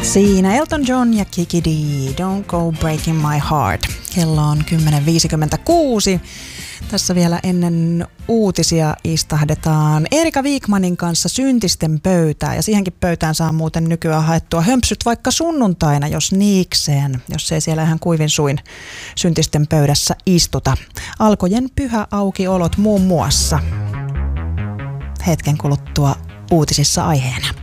Siinä Elton John ja Kiki D, Don't Go Breaking My Heart. Kello on 10.56. Tässä vielä ennen uutisia istahdetaan Erika Wikmanin kanssa syntisten pöytään. Ja siihenkin pöytään saa muuten nykyään haettua hömpsyt vaikka sunnuntaina, jos niikseen, jos ei siellä ihan kuivin suin syntisten pöydässä istuta. Alkojen pyhäaukiolot muun muassa. Hetken kuluttua uutisissa aiheena.